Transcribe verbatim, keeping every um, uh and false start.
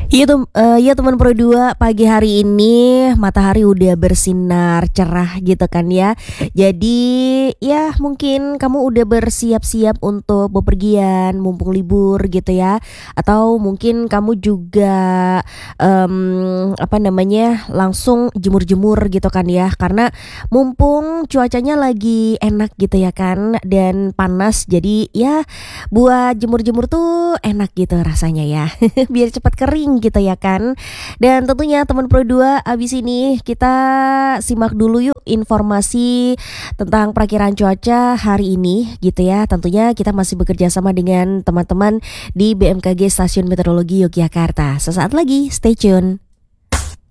Iya tuh, eee, ya teman Pro dua, pagi hari ini matahari udah bersinar cerah gitu kan ya. Jadi ya mungkin kamu udah bersiap-siap untuk bepergian mumpung libur gitu ya. Atau mungkin kamu juga, mmm, apa namanya, langsung jemur-jemur gitu kan ya. Karena mumpung cuacanya lagi enak gitu ya kan dan panas jadi ya buat jemur-jemur tuh enak gitu rasanya ya. Biar cepat kering gitu ya kan. Dan tentunya teman Pro dua abis ini kita simak dulu yuk informasi tentang perakiraan cuaca hari ini gitu ya. Tentunya kita masih bekerja sama dengan teman-teman di B M K G Stasiun Meteorologi Yogyakarta. Sesaat lagi, stay tune.